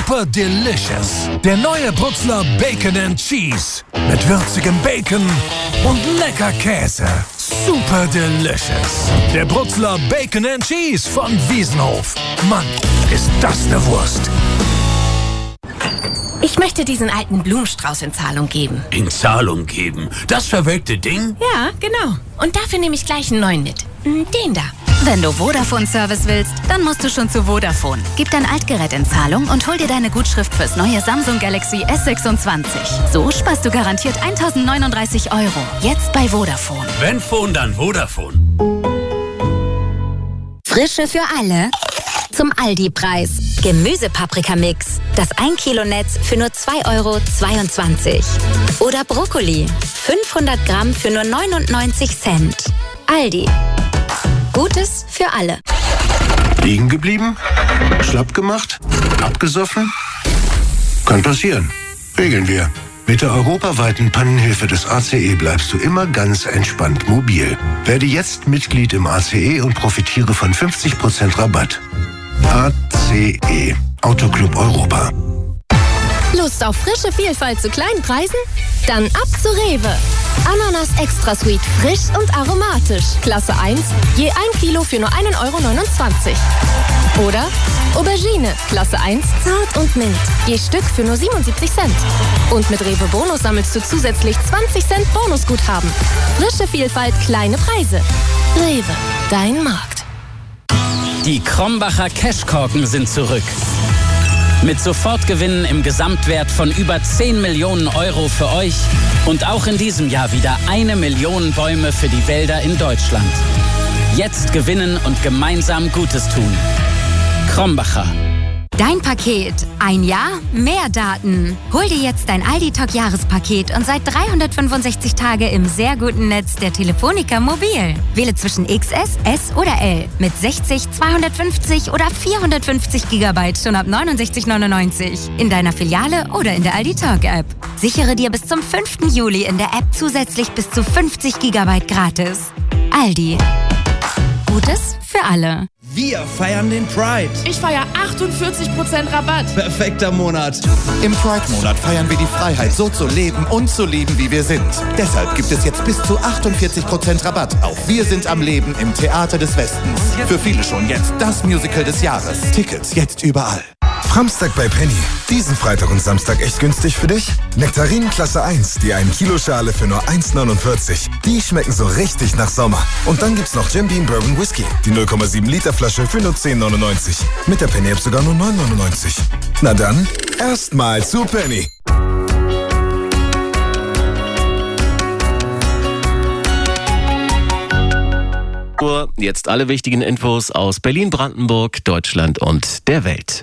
Super Delicious. Der neue Bruxler Bacon and Cheese. Mit würzigem Bacon und lecker Käse. Super Delicious. Der Bruxler Bacon and Cheese von Wiesenhof. Mann, ist das eine Wurst. Ich möchte diesen alten Blumenstrauß in Zahlung geben. In Zahlung geben? Das verwelkte Ding? Ja, genau. Und dafür nehme ich gleich einen neuen mit. Den da. Wenn du Vodafone-Service willst, dann musst du schon zu Vodafone. Gib dein Altgerät in Zahlung und hol dir deine Gutschrift fürs neue Samsung Galaxy S26. So sparst du garantiert 1.039 €. Jetzt bei Vodafone. Wenn Phone, dann Vodafone. Frische für alle. Zum Aldi-Preis. Gemüsepaprikamix. Das 1 Kilo Netz für nur 2,22 €. Oder Brokkoli. 500 Gramm für nur 99 Cent. Aldi. Gutes für alle. Liegen geblieben? Schlapp gemacht? Abgesoffen? Kann passieren. Regeln wir. Mit der europaweiten Pannenhilfe des ACE bleibst du immer ganz entspannt mobil. Werde jetzt Mitglied im ACE und profitiere von 50% Rabatt. ACE. Autoclub Europa. Lust auf frische Vielfalt zu kleinen Preisen? Dann ab zu Rewe. Ananas Extra Sweet, frisch und aromatisch. Klasse 1, je 1 Kilo für nur 1,29 €. Oder Aubergine, Klasse 1, zart und mild, je Stück für nur 77 Cent. Und mit Rewe Bonus sammelst du zusätzlich 20 Cent Bonusguthaben. Frische Vielfalt, kleine Preise. Rewe, dein Markt. Die Krombacher Cashkorken sind zurück. Mit Sofortgewinnen im Gesamtwert von über 10 Millionen € für euch und auch in diesem Jahr wieder 1 Million Bäume für die Wälder in Deutschland. Jetzt gewinnen und gemeinsam Gutes tun. Krombacher. Dein Paket. Ein Jahr, mehr Daten. Hol dir jetzt dein Aldi-Talk-Jahrespaket und seit 365 Tage im sehr guten Netz der Telefonica Mobil. Wähle zwischen XS, S oder L mit 60, 250 oder 450 GB schon ab 69,99 € in deiner Filiale oder in der Aldi-Talk-App. Sichere dir bis zum 5. Juli in der App zusätzlich bis zu 50 GB gratis. Aldi. Gutes für alle. Wir feiern den Pride. Ich feiere 48% Rabatt. Perfekter Monat. Im Pride-Monat feiern wir die Freiheit, so zu leben und zu lieben, wie wir sind. Deshalb gibt es jetzt bis zu 48% Rabatt auf Wir sind am Leben im Theater des Westens. Für viele schon jetzt das Musical des Jahres. Tickets jetzt überall. Framstag bei Penny. Diesen Freitag und Samstag echt günstig für dich? Nektarinen Klasse 1, die 1 Kilo Schale für nur 1,49 €. Die schmecken so richtig nach Sommer. Und dann gibt's noch Jim Beam Bourbon Whisky, die 0,7 Liter Flasche für nur 10,99 €. Mit der Penny App sogar nur 9,99 €. Na dann, erstmal zu Penny. Jetzt alle wichtigen Infos aus Berlin, Brandenburg, Deutschland und der Welt.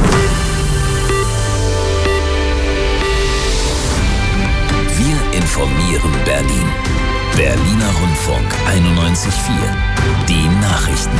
Wir informieren Berlin. Berliner Rundfunk 91,4. Die Nachrichten.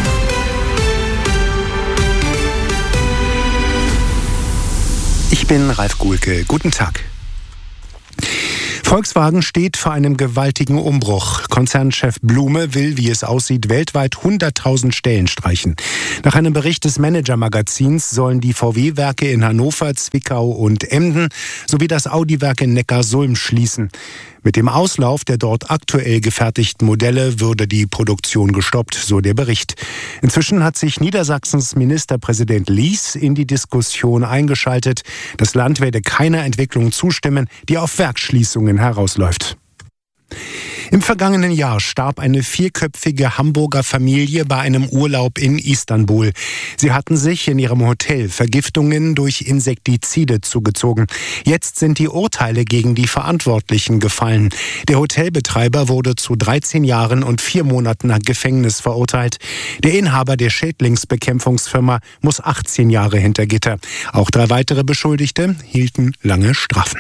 Ich bin Ralf Guhlke. Guten Tag. Volkswagen steht vor einem gewaltigen Umbruch. Konzernchef Blume will, wie es aussieht, weltweit 100.000 Stellen streichen. Nach einem Bericht des Manager-Magazins sollen die VW-Werke in Hannover, Zwickau und Emden sowie das Audi-Werk in Neckarsulm schließen. Mit dem Auslauf der dort aktuell gefertigten Modelle würde die Produktion gestoppt, so der Bericht. Inzwischen hat sich Niedersachsens Ministerpräsident Lies in die Diskussion eingeschaltet. Das Land werde keiner Entwicklung zustimmen, die auf Werksschließungen herausläuft. Im vergangenen Jahr starb eine 4-köpfige Hamburger Familie bei einem Urlaub in Istanbul. Sie hatten sich in ihrem Hotel Vergiftungen durch Insektizide zugezogen. Jetzt sind die Urteile gegen die Verantwortlichen gefallen. Der Hotelbetreiber wurde zu 13 Jahren und 4 Monaten Gefängnis verurteilt. Der Inhaber der Schädlingsbekämpfungsfirma muss 18 Jahre hinter Gitter. Auch 3 weitere Beschuldigte hielten lange Strafen.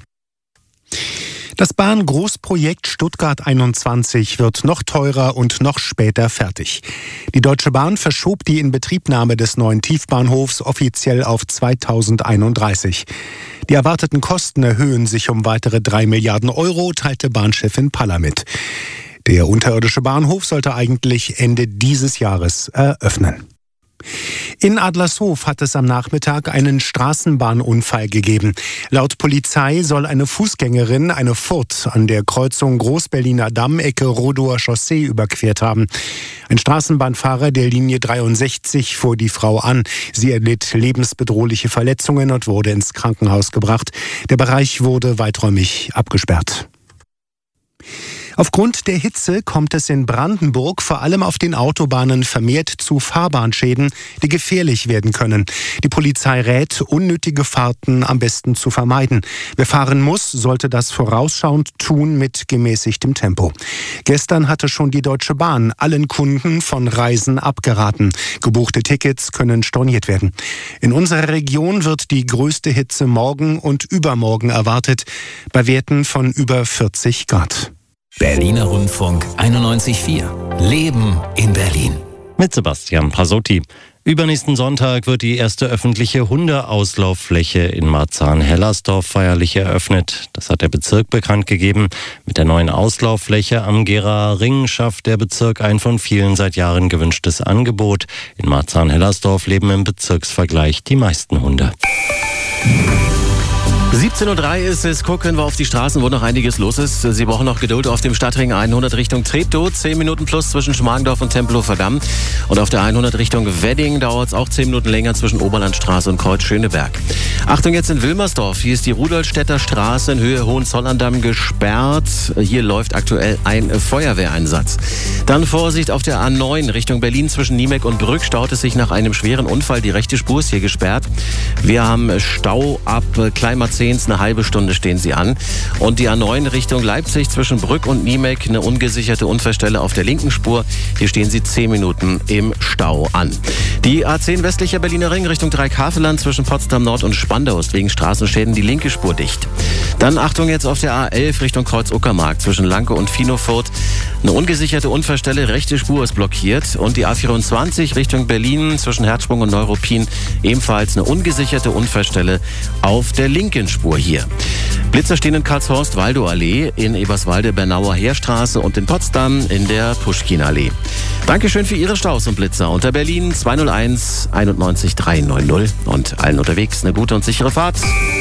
Das Bahn-Großprojekt Stuttgart 21 wird noch teurer und noch später fertig. Die Deutsche Bahn verschob die Inbetriebnahme des neuen Tiefbahnhofs offiziell auf 2031. Die erwarteten Kosten erhöhen sich um weitere 3 Milliarden €, teilte Bahnchefin Paller mit. Der unterirdische Bahnhof sollte eigentlich Ende dieses Jahres eröffnen. In Adlershof hat es am Nachmittag einen Straßenbahnunfall gegeben. Laut Polizei soll eine Fußgängerin eine Furt an der Kreuzung Großberliner Damm, Ecke Rodower Chaussee überquert haben. Ein Straßenbahnfahrer der Linie 63 fuhr die Frau an. Sie erlitt lebensbedrohliche Verletzungen und wurde ins Krankenhaus gebracht. Der Bereich wurde weiträumig abgesperrt. Aufgrund der Hitze kommt es in Brandenburg vor allem auf den Autobahnen vermehrt zu Fahrbahnschäden, die gefährlich werden können. Die Polizei rät, unnötige Fahrten am besten zu vermeiden. Wer fahren muss, sollte das vorausschauend tun mit gemäßigtem Tempo. Gestern hatte schon die Deutsche Bahn allen Kunden von Reisen abgeraten. Gebuchte Tickets können storniert werden. In unserer Region wird die größte Hitze morgen und übermorgen erwartet, bei Werten von über 40 Grad. Berliner Rundfunk 91.4. Leben in Berlin. Mit Sebastian Prasotti. Übernächsten Sonntag wird die erste öffentliche Hundeauslauffläche in Marzahn-Hellersdorf feierlich eröffnet. Das hat der Bezirk bekannt gegeben. Mit der neuen Auslauffläche am Geraer Ring schafft der Bezirk ein von vielen seit Jahren gewünschtes Angebot. In Marzahn-Hellersdorf leben im Bezirksvergleich die meisten Hunde. 17:03 Uhr ist es. Gucken wir auf die Straßen, wo noch einiges los ist. Sie brauchen noch Geduld auf dem Stadtring 100 Richtung Treptow. 10 Minuten plus zwischen Schmargendorf und Tempelhofer Damm. Und auf der 100 Richtung Wedding dauert es auch 10 Minuten länger zwischen Oberlandstraße und Kreuz-Schöneberg. Achtung jetzt in Wilmersdorf. Hier ist die Rudolstädter Straße in Höhe Hohenzollern-Damm gesperrt. Hier läuft aktuell ein Feuerwehreinsatz. Dann Vorsicht auf der A9 Richtung Berlin zwischen Niemek und Brück. Staut es sich nach einem schweren Unfall. Die rechte Spur ist hier gesperrt. Wir haben Stau ab Kleinmarzahn. Eine halbe Stunde stehen sie an. Und die A9 Richtung Leipzig zwischen Brück und Niemek, eine ungesicherte Unfallstelle auf der linken Spur. Hier stehen sie 10 Minuten im Stau an. Die A10 westlicher Berliner Ring Richtung Dreieckhaveland zwischen Potsdam Nord und Spandau ist wegen Straßenschäden die linke Spur dicht. Dann Achtung jetzt auf der A11 Richtung Kreuz-Uckermark zwischen Lanke und Finofurt. Eine ungesicherte Unfallstelle, rechte Spur ist blockiert. Und die A24 Richtung Berlin zwischen Herzsprung und Neuruppin ebenfalls eine ungesicherte Unfallstelle auf der linken Spur hier. Blitzer stehen in Karlshorst-Waldow-Allee, in Eberswalde Bernauer Heerstraße und in Potsdam in der Puschkin-Allee. Dankeschön für Ihre Staus und Blitzer unter Berlin 201 91 390 und allen unterwegs eine gute und sichere Fahrt.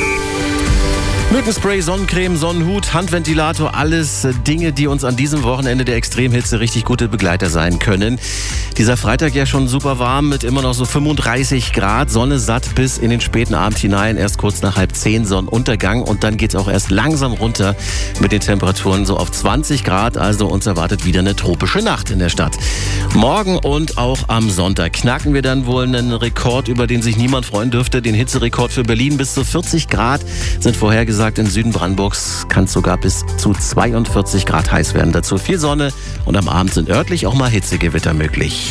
Mückenspray, Sonnencreme, Sonnenhut, Handventilator, alles Dinge, die uns an diesem Wochenende der Extremhitze richtig gute Begleiter sein können. Dieser Freitag ja schon super warm mit immer noch so 35 Grad, Sonne satt bis in den späten Abend hinein, erst kurz nach 9:30 Sonnenuntergang und dann geht's auch erst langsam runter mit den Temperaturen so auf 20 Grad, also uns erwartet wieder eine tropische Nacht in der Stadt. Morgen und auch am Sonntag knacken wir dann wohl einen Rekord, über den sich niemand freuen dürfte, den Hitzerekord für Berlin. Bis zu 40 Grad sind vorhergesagt. Im Süden Brandenburgs kann es sogar bis zu 42 Grad heiß werden. Dazu viel Sonne und am Abend sind örtlich auch mal Hitzegewitter möglich.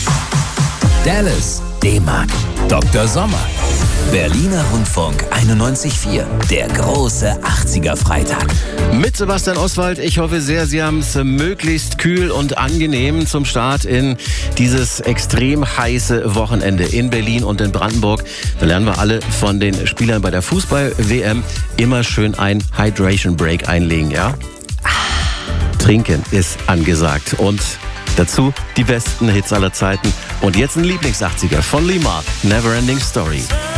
Dallas, D-Mark, Dr. Sommer. Berliner Rundfunk 91.4, der große 80er-Freitag. Mit Sebastian Oswald. Ich hoffe sehr, Sie haben es möglichst kühl und angenehm zum Start in dieses extrem heiße Wochenende in Berlin und in Brandenburg. Da lernen wir alle von den Spielern bei der Fußball-WM immer schön ein Hydration-Break einlegen, ja? Trinken ist angesagt und dazu die besten Hits aller Zeiten. Und jetzt ein Lieblings-80er von Lee Mark, Neverending Story.